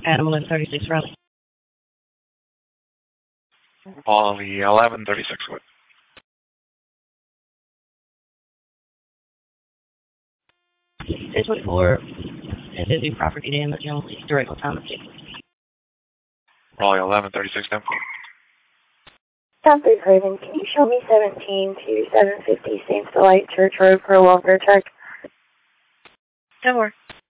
Adam 1136 Raleigh. Raleigh 1136 Wood. Stage 24. And busy property damage on direct time of Raleigh 1136 10-4. South Loop Raven, can you show me 17 to 750 Saints Delight Church Road for a longer check? 10-4.